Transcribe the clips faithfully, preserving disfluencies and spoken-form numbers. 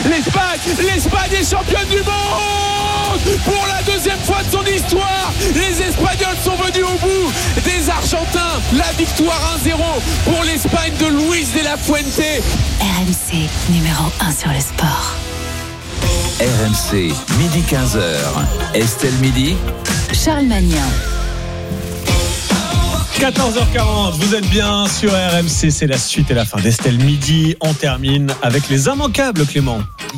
l'Espagne, l'Espagne est championne du monde pour la deuxième fois de son histoire. Les Espagnols sont venus au bout des Argentins. La victoire un zéro pour l'Espagne de Luis de la Fuente. R M C, numéro un sur le sport. R M C, midi quinze heures. Estelle Midi. Charles Magnin. quatorze heures quarante, vous êtes bien sur R M C, c'est la suite et la fin d'Estelle Midi. On termine avec les immanquables, Clément.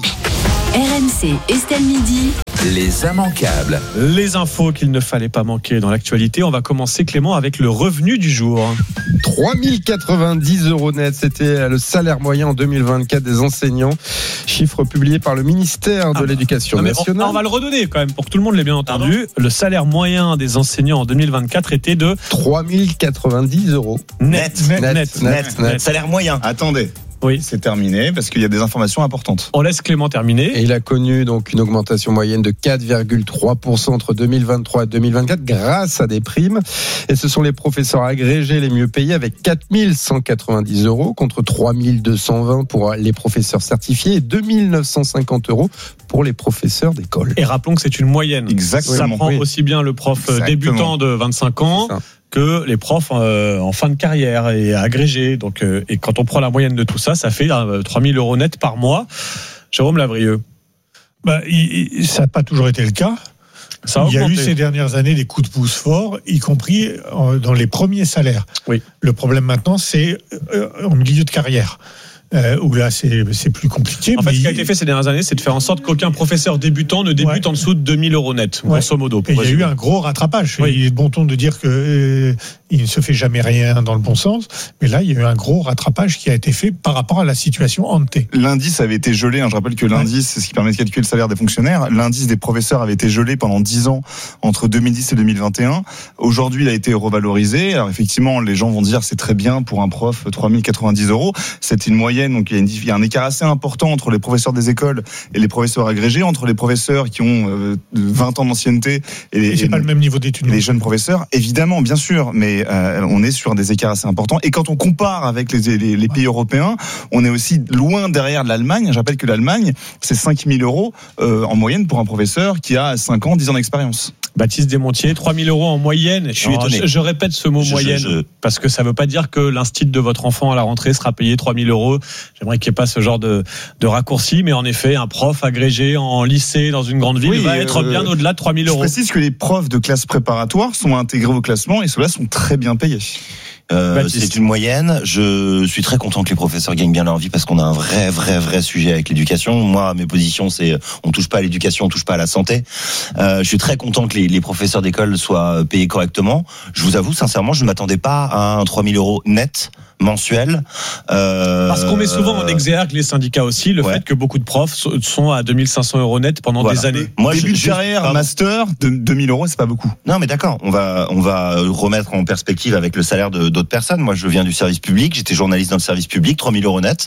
R M C, Estelle Midi. Les immanquables. Les infos qu'il ne fallait pas manquer dans l'actualité. On va commencer, Clément, avec le revenu du jour. trois mille quatre-vingt-dix euros net, c'était le salaire moyen en deux mille vingt-quatre des enseignants. Chiffre publié par le ministère de ah, l'Éducation non, nationale. On, on va le redonner quand même pour que tout le monde l'ait bien entendu. Le salaire moyen des enseignants en deux mille vingt-quatre était de trois mille quatre-vingt-dix euros. Net. Net. Net. Net. Net. Net. Salaire moyen. Attendez. Oui, c'est terminé parce qu'il y a des informations importantes. On laisse Clément terminer. Et il a connu donc une augmentation moyenne de quatre virgule trois pour cent entre deux mille vingt-trois et deux mille vingt-quatre grâce à des primes. Et ce sont les professeurs agrégés les mieux payés avec quatre mille cent quatre-vingt-dix euros contre trois mille deux cent vingt pour les professeurs certifiés et deux mille neuf cent cinquante euros pour les professeurs d'école. Et rappelons que c'est une moyenne. Exactement. Ça prend oui. aussi bien le prof Exactement. débutant de vingt-cinq ans que les profs euh, en fin de carrière et agrégés. Donc, euh, et quand on prend la moyenne de tout ça, ça fait euh, trois mille euros net par mois. Jérôme Lavrieux. Bah, il, il, ça n'a pas toujours été le cas. Ça a il y a augmenté. eu ces dernières années des coups de pouce forts, y compris euh, dans les premiers salaires. Oui. Le problème maintenant, c'est euh, en milieu de carrière. Euh, où là c'est, c'est plus compliqué. En fait, mais ce qui a il... été fait ces dernières années, c'est de faire en sorte qu'aucun professeur débutant ne débute ouais. en dessous de deux mille euros net, grosso modo. Et il y a eu un gros rattrapage. Oui. Il est de bon ton de dire que euh, il ne se fait jamais rien dans le bon sens, mais là, il y a eu un gros rattrapage qui a été fait par rapport à la situation ante. L'indice avait été gelé. Hein, je rappelle que l'indice, ouais. c'est ce qui permet de calculer le salaire des fonctionnaires. L'indice des professeurs avait été gelé pendant dix ans, entre deux mille dix et deux mille vingt et un. Aujourd'hui, il a été revalorisé. Alors effectivement, les gens vont dire c'est très bien pour un prof, trois mille quatre-vingt-dix euros. C'est une moyenne, donc il y a, une, il y a un écart assez important entre les professeurs des écoles et les professeurs agrégés, entre les professeurs qui ont euh, vingt ans d'ancienneté et, les, et c'est et pas le même niveau d'études. Les jeunes professeurs, évidemment, bien sûr, mais euh, on est sur des écarts assez importants. Et quand on compare avec les, les, les pays européens, on est aussi loin derrière de l'Allemagne. Je rappelle que l'Allemagne, c'est cinq mille euros euh, en moyenne pour un professeur qui a cinq ans, dix ans d'expérience. Baptiste Desmontiers, trois mille euros en moyenne. Je, suis, je, je répète ce mot je, moyenne je, je... parce que ça ne veut pas dire que l'instit de votre enfant à la rentrée sera payé trois mille euros. J'aimerais qu'il n'y ait pas ce genre de, de raccourci, mais en effet, un prof agrégé en lycée dans une grande ville oui, va être euh, bien au-delà de trois mille euros. Je précise que les profs de classe préparatoire sont intégrés au classement et ceux-là sont très bien payés. Euh, c'est une moyenne. Je suis très content que les professeurs gagnent bien leur vie parce qu'on a un vrai, vrai, vrai sujet avec l'éducation. Moi, mes positions, c'est on touche pas à l'éducation, on touche pas à la santé. Euh, je suis très content que les, les professeurs d'école soient payés correctement. Je vous avoue, sincèrement, je ne m'attendais pas à un trois mille euros net mensuel. Euh, Parce qu'on met souvent en exergue les syndicats aussi le ouais. fait que beaucoup de profs sont à deux mille cinq cents euros net pendant voilà. des années. Moi, début je, de carrière, pardon. master, de deux mille euros, c'est pas beaucoup. Non, mais d'accord. On va, on va remettre en perspective avec le salaire de, d'autres personnes. Moi, je viens du service public. J'étais journaliste dans le service public, trois mille euros net.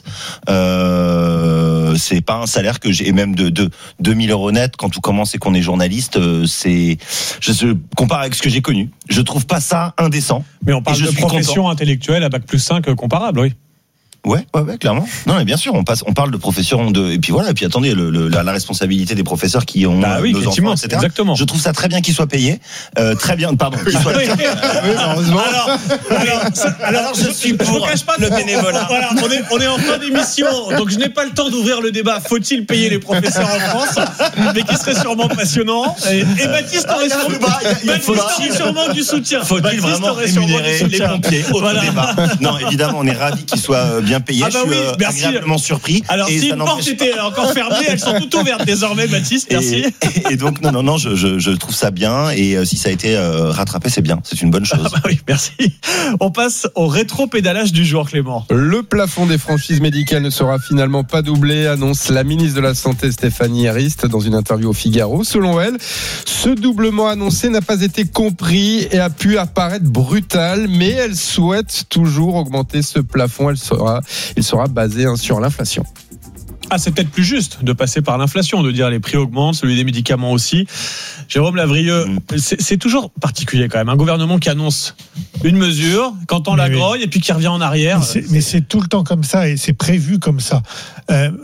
Euh, c'est pas un salaire que j'ai, et même de, de deux mille euros net quand on commence et qu'on est journaliste, c'est, je se compare avec ce que j'ai connu. Je trouve pas ça indécent. Mais on parle de profession content. intellectuelle à bac plus cinq comparable, oui. Ouais, ouais, ouais, clairement. Non, mais bien sûr, on passe, on parle de profession de, et puis voilà, et puis attendez, le, le, la, la responsabilité des professeurs qui ont bah oui, nos enfants, et cetera. Exactement. Je trouve ça très bien qu'ils soient payés, euh, très bien, pardon, qu'ils soient. oui, heureusement. Alors, alors, ça, alors, alors, je suis pour je pas le bénévolat. Voilà, on est, on est en fin d'émission, donc je n'ai pas le temps d'ouvrir le débat. Faut-il payer les professeurs en France, mais qui serait sûrement passionnant. Et, et Baptiste aurait sûrement, sûrement du soutien. Faut-il Baptiste vraiment rémunérer les pompiers? Autre débat. Non, évidemment, on est ravis qu'ils soient bien payé. Ah bah je suis oui, euh, agréablement surpris. Alors et si une porte était encore fermée, elles sont toutes ouvertes désormais, Baptiste. Merci. Et, et donc non non non, je, je, je trouve ça bien et euh, si ça a été euh, rattrapé, c'est bien, c'est une bonne chose. Ah bah oui, merci. On passe au rétro-pédalage du jour, Clément. Le plafond des franchises médicales ne sera finalement pas doublé, annonce la ministre de la Santé Stéphanie Arist dans une interview au Figaro. Selon elle, ce doublement annoncé n'a pas été compris et a pu apparaître brutal, mais elle souhaite toujours augmenter ce plafond. Elle sera Il sera basé hein, sur l'inflation. Ah, c'est peut-être plus juste de passer par l'inflation, de dire les prix augmentent, celui des médicaments aussi. Jérôme Lavrieux, mmh. c'est, c'est toujours particulier quand même. Un gouvernement qui annonce une mesure, quand on la grogne, et puis qui revient en arrière. Mais c'est, mais c'est tout le temps comme ça et c'est prévu comme ça. Euh,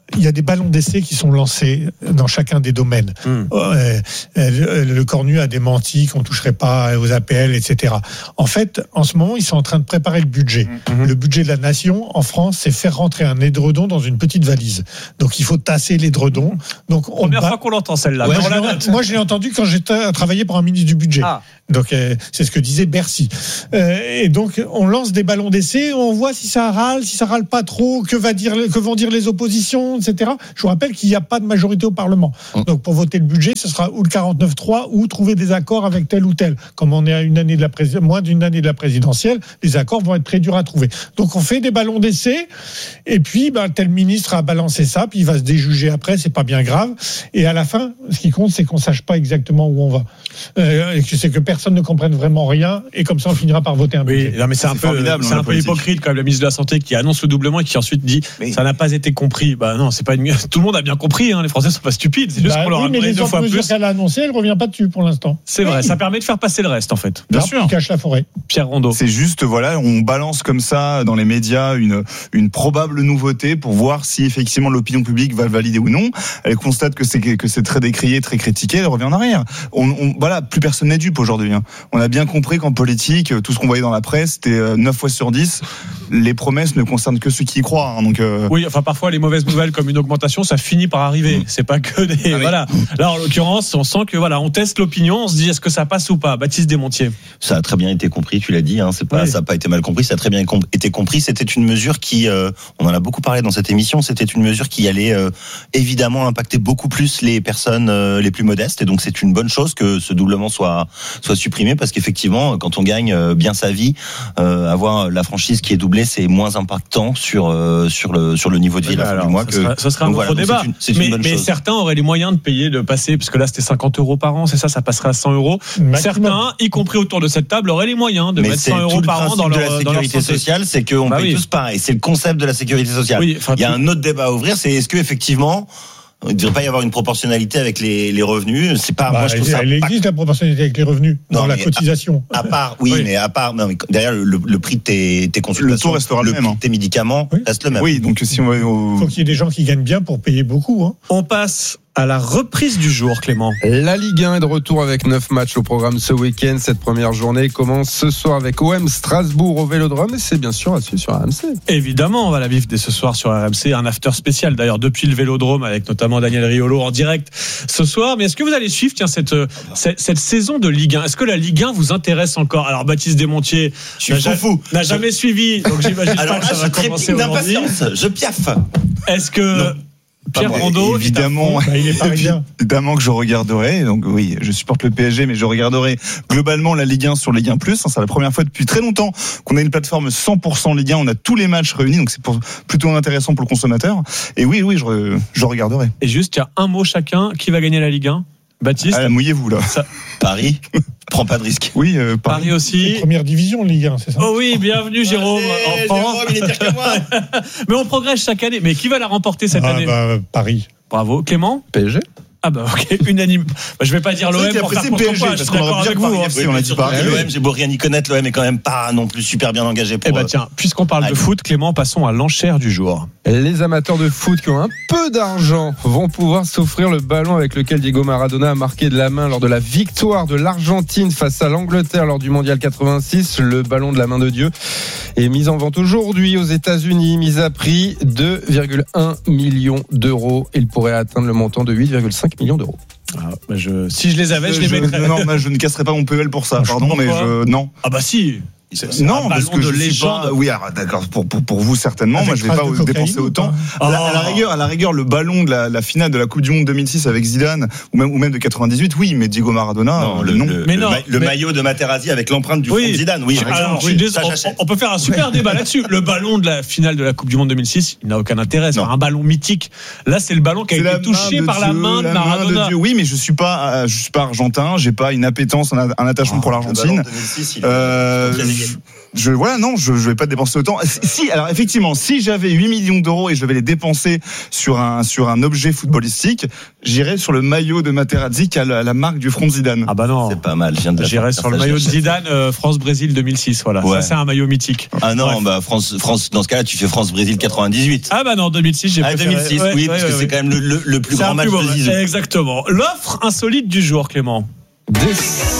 il y a des ballons d'essai qui sont lancés dans chacun des domaines. Mmh. Euh, le, le Cornu a démenti qu'on ne toucherait pas aux A P L, et cetera. En fait, en ce moment, ils sont en train de préparer le budget. Mmh. Le budget de la nation, en France, c'est faire rentrer un édredon dans une petite valise. Donc, il faut tasser l'édredon. Donc, on Première bat... fois qu'on l'entend, celle-là. Ouais, moi, je moi, je l'ai entendu quand j'étais travaillé pour un ministre du budget. Ah. Donc, euh, c'est ce que disait Bercy. Euh, et donc, on lance des ballons d'essai, on voit si ça râle, si ça râle pas trop, que, va dire, que vont dire les oppositions, et cetera. Je vous rappelle qu'il n'y a pas de majorité au Parlement. Donc, pour voter le budget, ce sera ou le quarante-neuf trois ou trouver des accords avec tel ou tel. Comme on est à une année de la prés- moins d'une année de la présidentielle, les accords vont être très durs à trouver. Donc, on fait des ballons d'essai, et puis, ben, tel ministre a balancé ça, puis il va se déjuger après, c'est pas bien grave. Et à la fin, ce qui compte, c'est qu'on sache pas exactement où on va. Euh, et que c'est que personne ne comprenne vraiment rien, et comme ça, on finira par voter un budget. Oui, non, mais c'est, c'est un peu, c'est un peu hypocrite quand même, le ministre de la Santé qui annonce le doublement et qui ensuite dit mais... ça n'a pas été compris. Bah non, c'est pas une... tout le monde a bien compris, hein, les Français sont pas stupides, c'est juste bah, qu'on leur oui, a donné deux fois plus. Mais les qu'elle a annoncé, elle revient pas dessus pour l'instant. C'est vrai, oui. Ça permet de faire passer le reste en fait. Bien sûr. Qui cache la forêt. Pierre Rondeau. C'est juste, voilà, on balance comme ça dans les médias une, une probable nouveauté pour voir si effectivement l'opinion publique va le valider ou non. Elle constate que c'est, que c'est très décrié, très critiqué, elle revient en arrière. On, on, voilà, plus personne n'est dupe aujourd'hui. Hein. On a bien compris qu'en politique, tout ce qu'on voyait dans la presse, c'était neuf fois sur dix. Les promesses ne concernent que ceux qui y croient. Hein, donc euh... Oui, enfin parfois les mauvaises nouvelles comme une augmentation, ça finit par arriver. Mmh. C'est pas que des ah, voilà. Oui. Là en l'occurrence, on sent que voilà, on teste l'opinion, on se dit est-ce que ça passe ou pas. Baptiste Desmontiers. Ça a très bien été compris, tu l'as dit. Hein, c'est pas, oui. Ça a pas été mal compris, ça a très bien été compris. C'était une mesure qui, euh, on en a beaucoup parlé dans cette émission. C'était une mesure qui allait euh, évidemment impacter beaucoup plus les personnes euh, les plus modestes. Et donc c'est une bonne chose que ce doublement soit soit supprimé parce qu'effectivement, quand on gagne euh, bien sa vie, euh, avoir la franchise qui est doublée, c'est moins impactant sur euh, sur le sur le niveau de vie à la fin du mois. Que sera, ça sera un autre voilà, débat. C'est une, c'est mais, une mais certains auraient les moyens de payer, de passer, parce que là c'était cinquante euros par an, c'est ça, ça passerait à cent euros. Maximum. Certains, y compris autour de cette table, auraient les moyens de mais mettre cent euros par an dans leur, de la sécurité sociale, c'est qu'on bah paye oui. tous pareil. C'est le concept de la sécurité sociale. Oui, il y a un autre débat à ouvrir, c'est est-ce que effectivement il ne devrait pas y avoir une proportionnalité avec les, les revenus. C'est pas, bah, moi, je trouve elle, ça elle existe pas... la proportionnalité avec les revenus non, dans la cotisation. À, à part, oui, oui, mais à part, non, mais derrière le, le prix de tes, tes consultations, le taux restera le, le même. Prix de tes médicaments oui. reste le même. Oui, donc si on va au... il faut qu'il y ait des gens qui gagnent bien pour payer beaucoup. Hein. On passe à la reprise du jour, Clément. La Ligue un est de retour avec neuf matchs au programme ce week-end. Cette première journée commence ce soir avec O M Strasbourg au Vélodrome et c'est bien sûr à suivre sur R M C. Évidemment, on va la vivre dès ce soir sur R M C. Un after spécial d'ailleurs depuis le Vélodrome avec notamment Daniel Riolo en direct ce soir. Mais est-ce que vous allez suivre tiens, cette, cette, cette saison de Ligue un? Est-ce que la Ligue un vous intéresse encore? Alors Baptiste Desmontiers n'a, ja- n'a jamais je... suivi, donc j'imagine Alors, pas que ça va commencer aujourd'hui. Je piaffe. Est-ce que... Non. Pierre Rondeau, évidemment, bah, il est parisien. Évidemment que je regarderai. Donc oui, je supporte le P S G, mais je regarderai globalement la Ligue un sur Ligue un plus. C'est la première fois depuis très longtemps qu'on a une plateforme cent pour cent Ligue un. On a tous les matchs réunis, donc c'est pour, plutôt intéressant pour le consommateur. Et oui, oui, je, je regarderai. Et juste, il y a un mot chacun. Qui va gagner la Ligue un? Baptiste. Ah, mouillez-vous là. Ça... Paris. Prends pas de risque. Oui, euh, Paris. Paris aussi. C'est première division Ligue un, c'est ça? Oh oui, bienvenue Jérôme. Allez, en Jérôme, il est pire que moi. Mais on progresse chaque année. Mais qui va la remporter cette ah, année? bah, Paris. Bravo. Clément? P S G. Ah bah ok, unanime. Bah, je vais pas dire l'O M pour faire contre toi, je suis d'accord avec vous. F C, on a dit pas. L'O M, j'ai beau rien y connaître, l'O M est quand même pas non plus super bien engagé pour. Eh bah tiens, puisqu'on parle de foot, Clément, passons à l'enchère du jour. Les amateurs de foot qui ont un peu d'argent vont pouvoir s'offrir le ballon avec lequel Diego Maradona a marqué de la main lors de la victoire de l'Argentine face à l'Angleterre lors du Mondial quatre-vingt-six. Le ballon de la main de Dieu est mis en vente aujourd'hui aux États-Unis, mise à prix deux virgule un millions d'euros. Il pourrait atteindre le montant de huit virgule cinq millions d'euros. Ah, bah je, si je les avais, je, je les mettrais. Non, non, je ne casserai pas mon P E L pour ça. Pardon, mais je non. Ah bah si. C'est, c'est non, parce que de je légende. Pas, oui, alors, d'accord. Pour, pour, pour vous certainement, avec moi je vais pas dépenser autant. Oh. À, la, à la rigueur, à la rigueur, le ballon de la, la finale de la Coupe du Monde deux mille six avec Zidane ou même ou même de quatre-vingt-dix-huit, oui, mais Diego Maradona, non, le, non. Le, mais le, non, ma, le mais... maillot de Materazzi avec l'empreinte du oui. front de Zidane. Oui, alors, oui, désolé, on, on peut faire un super débat là-dessus. Le ballon de la finale de la Coupe du Monde deux mille six, il n'a aucun intérêt. C'est un ballon mythique. Là, c'est le ballon qui a c'est été touché par Dieu, la main de Maradona. Main de oui, mais je suis pas, je suis pas argentin. J'ai pas une appétence, un attachement oh, pour l'Argentine. deux mille six, euh, je, je, voilà, non, je, je vais pas dépenser autant. Si, alors effectivement, si j'avais huit millions d'euros et je devais les dépenser sur un, sur un objet footballistique, j'irais sur le maillot de Materazzi qui a la, la marque du front de Zidane. Ah bah non. C'est pas mal. J'irais sur le maillot de Zidane, euh, France-Brésil deux mille six, voilà. Ouais. Ça, c'est un maillot mythique. Ah non, Bref. bah, France, France, dans ce cas-là, tu fais France-Brésil quatre-vingt-dix-huit. Ah bah non, deux mille six, j'ai ah, préféré. deux mille six, ouais, oui, ouais, parce ouais, que ouais. c'est quand même le, le, le plus c'est grand match de Zizou. Exactement. L'offre insolite du jour, Clément. Des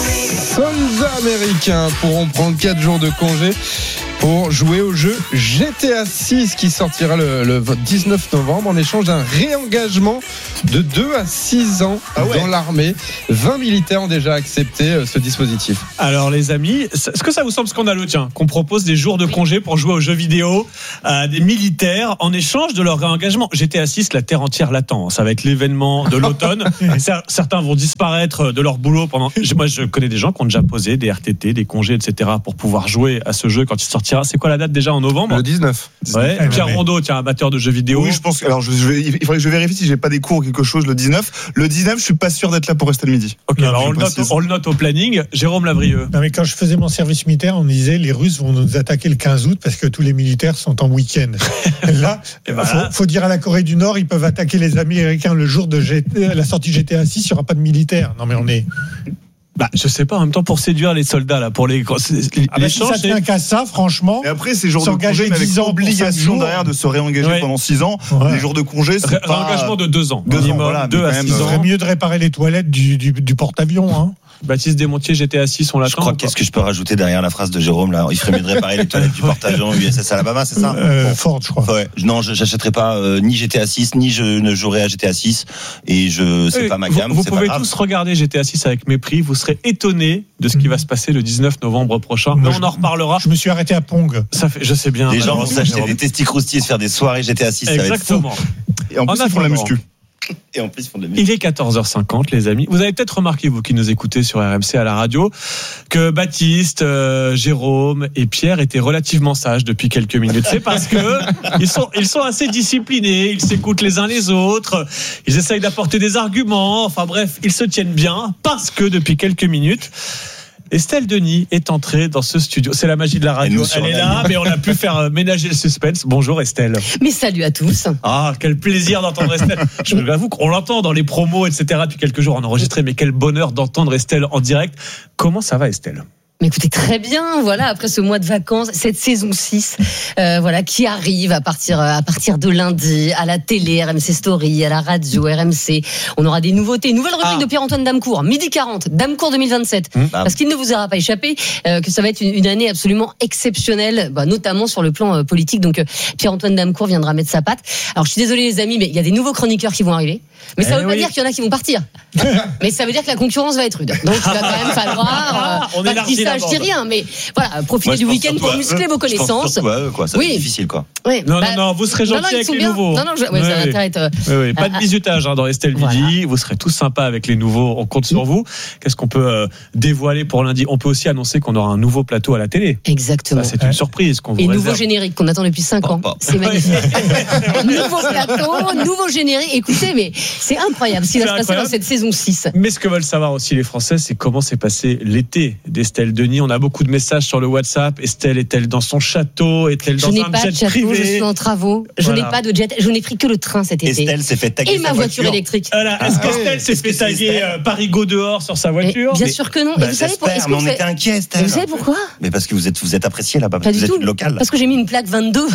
soldats américains pourront prendre quatre jours de congé pour jouer au jeu G T A six qui sortira le, le dix-neuf novembre en échange d'un réengagement de deux à six ans ah ouais. dans l'armée. vingt militaires ont déjà accepté ce dispositif. Alors les amis, est-ce que ça vous semble scandaleux tiens, qu'on propose des jours de congé pour jouer aux jeux vidéo à des militaires en échange de leur réengagement? G T A six, la terre entière l'attend. Ça va être l'événement de l'automne. Certains vont disparaître de leur boulot pendant... Moi je connais des gens qui ont déjà posé des R T T, des congés, et cetera pour pouvoir jouer à ce jeu quand il sortira. C'est quoi la date déjà en novembre? Le dix-neuf. Ouais. Eh Pierre Rondeau, tiens, amateur de jeux vidéo. Oui, je pense. Alors, je, je vais, il faudrait que je vérifie si j'ai pas des cours ou quelque chose le dix-neuf. Le dix-neuf, je suis pas sûr d'être là pour rester le midi. Ok, non, alors on le, note, on le note au planning. Jérôme Lavrieux. Non, mais quand je faisais mon service militaire, on disait les Russes vont nous attaquer le quinze août parce que tous les militaires sont en week-end. Là, il voilà. faut, faut dire à la Corée du Nord, ils peuvent attaquer les Américains le jour de G T, la sortie G T A six, il y aura pas de militaires. Non, mais on est. Bah, je sais pas, en même temps, pour séduire les soldats, là, pour les, les ah bah si ça tient qu'à ça, franchement. Et après, ces jours de congé, mais avec obligation derrière de se réengager ouais. pendant six ans, ouais. les jours de congé, c'est Ré- pas. Réengagement de deux ans. Deux ans, voilà, deux à six ans. Il serait mieux de réparer les toilettes du, du, du porte-avions, hein. Baptiste Desmontiers, G T A six, on l'attend. Je crois qu'est-ce que je peux rajouter derrière la phrase de Jérôme là? Il ferait mieux de réparer les toilettes du porte-avions U S S Alabama, c'est ça? euh, bon. Ford, je crois. Ouais. Non, je j'achèterai pas euh, ni G T A six, ni je ne jouerai à G T A six. Et je c'est oui, pas ma gamme. Vous, vous c'est pouvez pas tous regarder G T A six avec mépris. Vous serez étonnés de ce qui va se passer le dix-neuf novembre prochain. Mais on en reparlera. Je me suis arrêté à Pong. Ça fait, je sais bien. Les gens vont s'acheter des testicroustis et se faire des soirées G T A six. Exactement. Ça va être fou. Et en plus, ils font la muscu. Et en plus, ils font de la musique. Il est quatorze heures cinquante, les amis. Vous avez peut-être remarqué, vous qui nous écoutez sur R M C à la radio, que Baptiste, euh, Jérôme et Pierre étaient relativement sages depuis quelques minutes. C'est parce que ils sont, ils sont assez disciplinés, ils s'écoutent les uns les autres, ils essayent d'apporter des arguments. Enfin bref, ils se tiennent bien parce que depuis quelques minutes, Estelle Denis est entrée dans ce studio. C'est la magie de la radio. Elle est là, mais on a pu faire ménager le suspense. Bonjour Estelle. Mais salut à tous. Ah, quel plaisir d'entendre Estelle. Je vous avoue qu'on l'entend dans les promos, et cetera depuis quelques jours. On a enregistré, mais quel bonheur d'entendre Estelle en direct. Comment ça va Estelle ? Mais écoutez, très bien, voilà, après ce mois de vacances, cette saison six, euh, voilà, qui arrive à partir, à partir de lundi, à la télé, R M C Story, à la radio, R M C. On aura des nouveautés, nouvelle rubrique ah. de Pierre-Antoine Damecourt, midi quarante, Damecourt deux mille vingt-sept. Mmh. Parce qu'il ne vous aura pas échappé, euh, que ça va être une, une année absolument exceptionnelle, bah, notamment sur le plan euh, politique. Donc, euh, Pierre-Antoine Damecourt viendra mettre sa patte. Alors, je suis désolée les amis, mais il y a des nouveaux chroniqueurs qui vont arriver. Mais ça ne eh veut oui. pas dire qu'il y en a qui vont partir. Mais ça veut dire que la concurrence va être rude. Donc, il va quand même falloir, euh, on élargit ça, je dis rien, mais voilà, profitez Moi, du week-end pour muscler vos connaissances. Je pense eux, quoi. Ça va oui. être difficile, quoi. Oui. Non, bah, non, non, vous serez gentils non, non, avec les bien. nouveaux. Non, non, je... ouais, oui, ça oui. intéresse. Euh... Oui, oui. Pas de bisutage hein, dans Estelle Midi. Voilà. Vous serez tous sympas avec les nouveaux. On compte sur vous. Qu'est-ce qu'on peut euh, dévoiler pour lundi? On peut aussi annoncer qu'on aura un nouveau plateau à la télé. Exactement. Ça, c'est une surprise qu'on vous Et réserve. nouveau générique qu'on attend depuis cinq ans. C'est magnifique. Nouveau plateau, nouveau générique. Écoutez, mais c'est incroyable ce qui va se passer dans cette saison six. Mais ce que veulent savoir aussi les Français, c'est comment s'est passé l'été d'Estelle Denis. On a beaucoup de messages sur le WhatsApp. Estelle est-elle dans son château? Est-elle dans un jet privé? Je n'ai pas de château, privé je suis en travaux. Je voilà. n'ai pas de jet. Je n'ai pris que le train cet été. Estelle s'est fait taguer Et ma voiture, voiture électrique. Voilà. Est-ce qu'Estelle s'est fait taguer euh, Parigo dehors sur sa voiture? Mais bien sûr que non. Bah, et vous savez pour, est-ce que mais on était inquiets, Estelle. Vous savez pourquoi? Mais parce que vous êtes, vous êtes apprécié là-bas, parce que vous êtes tout. une locale. Parce que j'ai mis une plaque vingt-deux.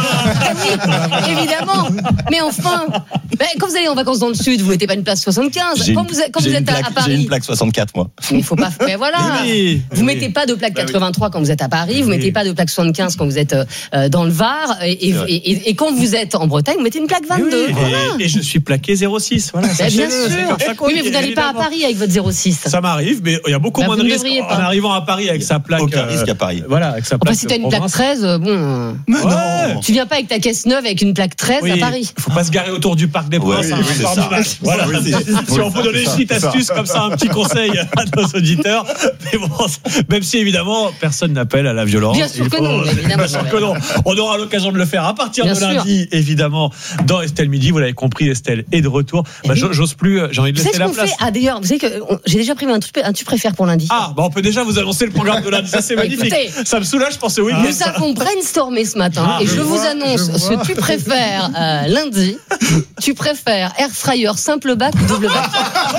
Ah oui, évidemment. Mais enfin, ben, quand vous allez en vacances dans le sud, vous mettez pas une plaque soixante-quinze. J'ai quand une, vous êtes, quand vous êtes plaque, à Paris. J'ai une plaque soixante-quatre, moi. Mais il faut pas. Mais voilà. Oui, vous oui. mettez pas de plaque quatre-vingt-trois oui. quand vous êtes à Paris. Vous oui. mettez pas de plaque soixante-quinze quand vous êtes euh, dans le Var. Et, et, et, et quand vous êtes en Bretagne, vous mettez une plaque vingt-deux. Oui, voilà. et, et je suis plaqué zéro six. Voilà. Bah, bien sûr. Oui, mais vous n'allez pas à Paris avec votre zéro six. Ça m'arrive, mais il y a beaucoup bah, moins de risques en arrivant à Paris avec sa plaque. Aucun risque à Paris. Voilà, avec sa plaque. Enfin, si t'as une plaque treize, bon. Ouais. Tu viens pas avec ta caisse neuve avec une plaque treize oui. à Paris. Faut pas se garer autour du Parc des Princes. Ouais, hein, oui, oui, soir de match. Voilà. Si on peut donner une petite astuce comme ça, un petit conseil à nos auditeurs. Mais bon, Même si évidemment personne n'appelle à la violence. Bien sûr que faut... non, évidemment. Bien sûr que non. On aura l'occasion de le faire à partir Bien de sûr. lundi, évidemment, dans Estelle Midi. Vous l'avez compris, Estelle est de retour. Bah, j'ose plus, j'ai envie de laisser la place. Fait ah, d'ailleurs, vous savez que on, j'ai déjà prévu un truc, un tu préfères pour lundi. Ah, bah on peut déjà vous annoncer le programme de lundi. Ça c'est magnifique. Écoutez, ça me soulage, je pensais oui. Nous avons brainstormé ce matin ah, et je, je vous vois, annonce ce tu préfères euh, lundi. Tu préfères air fryer simple bac ou double bac?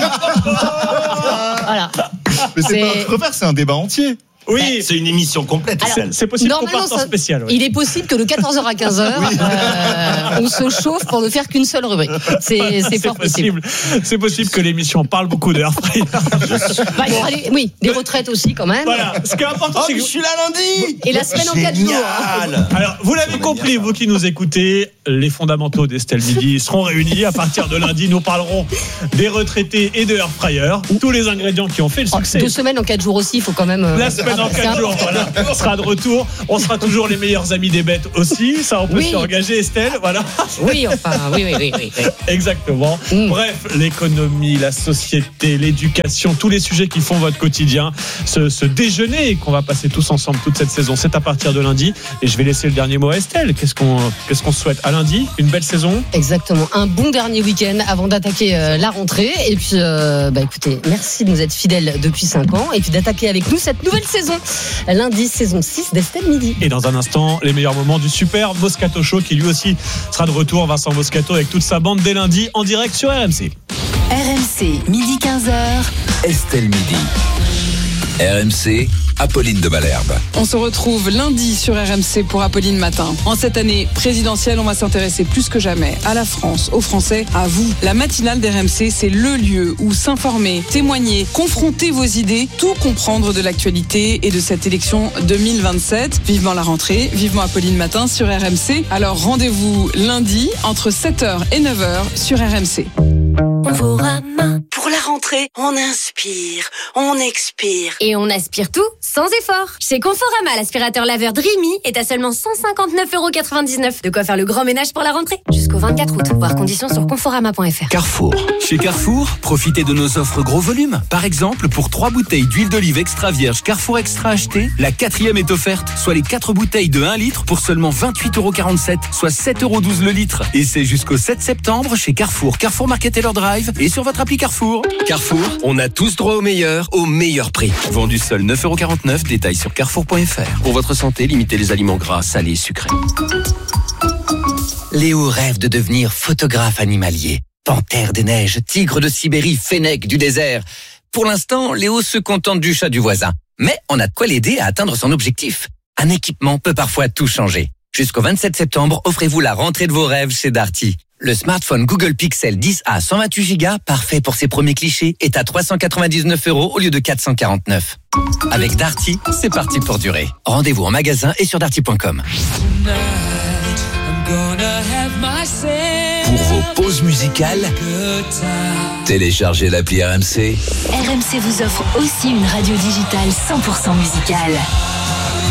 Voilà. Mais c'est, c'est... pas un tu préfères, c'est un débat entier. Oui, c'est une émission complète. Alors, c'est possible qu'on parte en spécial. Oui. Il est possible que de quatorze heures à quinze heures, oui. euh, on se chauffe pour ne faire qu'une seule rubrique. C'est, c'est, c'est fort possible. possible. C'est possible que l'émission parle beaucoup de air fryer. Bah, bon. aller, oui, des retraites aussi quand même. Voilà. Ce qui est important, oh, c'est que je suis là lundi. Et la semaine Génial. en quatre jours. Hein. Alors, vous l'avez compris, vous qui nous écoutez, les fondamentaux d'Estelle Midi seront réunis à partir de lundi. Nous parlerons des retraités et de air fryer, tous les ingrédients qui ont fait le succès. Deux semaines en quatre jours aussi, il faut quand même. La semaine en quatre jours. Voilà. On sera de retour. On sera toujours les meilleurs amis des bêtes aussi. Ça, on peut oui. s'y engager, Estelle. Voilà. Oui, enfin, oui, oui, oui. oui, oui. Exactement. Mm. Bref, l'économie, la société, l'éducation, tous les sujets qui font votre quotidien. Ce, ce déjeuner qu'on va passer tous ensemble toute cette saison, c'est à partir de lundi. Et je vais laisser le dernier mot à Estelle. Qu'est-ce qu'on, qu'est-ce qu'on souhaite à lundi? Une belle saison. Exactement. Un bon dernier week-end avant d'attaquer euh, la rentrée. Et puis, euh, bah, écoutez, merci de nous être fidèles depuis cinq ans. Et puis d'attaquer avec nous cette nouvelle saison. Lundi, saison six d'Estelle Midi. Et dans un instant, les meilleurs moments du super Moscato Show qui lui aussi sera de retour. Vincent Moscato avec toute sa bande dès lundi en direct sur R M C. R M C, midi quinze heures. Estelle Midi. R M C, Apolline de Malherbe. On se retrouve lundi sur R M C pour Apolline Matin. En cette année présidentielle, on va s'intéresser plus que jamais à la France, aux Français, à vous. La matinale d'R M C, c'est le lieu où s'informer, témoigner, confronter vos idées, tout comprendre de l'actualité et de cette élection deux mille vingt-sept. Vivement la rentrée, vivement Apolline Matin sur R M C. Alors rendez-vous lundi entre sept heures et neuf heures sur R M C. Conforama. Pour la rentrée, on inspire, on expire. Et on aspire tout sans effort. Chez Conforama, l'aspirateur laveur Dreamy est à seulement cent cinquante-neuf euros quatre-vingt-dix-neuf. De quoi faire le grand ménage pour la rentrée. Jusqu'au vingt-quatre août. Voir conditions sur conforama point f r. Carrefour. Chez Carrefour, profitez de nos offres gros volume. Par exemple, pour trois bouteilles d'huile d'olive extra vierge Carrefour Extra achetées, la quatrième est offerte, soit les quatre bouteilles de un litre pour seulement vingt-huit euros quarante-sept, soit sept euros douze le litre. Et c'est jusqu'au sept septembre chez Carrefour, Carrefour Market Taylor Drive et sur votre appli Carrefour. Carrefour, on a tous droit au meilleur, au meilleur prix. Vendu seul neuf euros quarante-neuf, détail sur carrefour point f r. Pour votre santé, limitez les aliments gras, salés, sucrés. Léo rêve de devenir photographe animalier. Panthère des neiges, tigre de Sibérie, fennec du désert. Pour l'instant, Léo se contente du chat du voisin. Mais on a de quoi l'aider à atteindre son objectif. Un équipement peut parfois tout changer. Jusqu'au vingt-sept septembre, offrez-vous la rentrée de vos rêves chez Darty. Le smartphone Google Pixel dix A cent vingt-huit giga, parfait pour ses premiers clichés, est à trois cent quatre-vingt-dix-neuf euros au lieu de quatre cent quarante-neuf. Avec Darty, c'est parti pour durer. Rendez-vous en magasin et sur darty point com. Pour vos pauses musicales, téléchargez l'appli R M C. R M C vous offre aussi une radio digitale cent pour cent musicale.